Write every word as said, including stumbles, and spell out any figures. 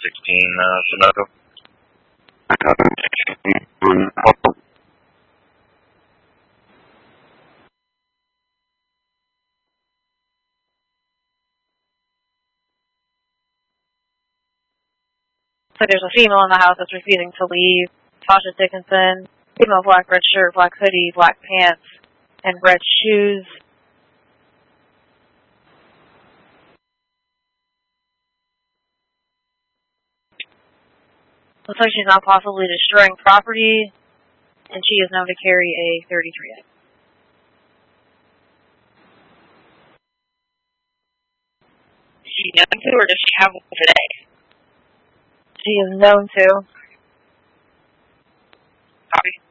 sixteen, uh, Sunoco. So there's a female in the house that's refusing to leave. Tasha Dickinson, female, black red shirt, black hoodie, black pants, and red shoes. Looks like she's now possibly destroying property, and she is known to carry a thirty-three A. Is she known to, or does she have one today? She is known to. Copy.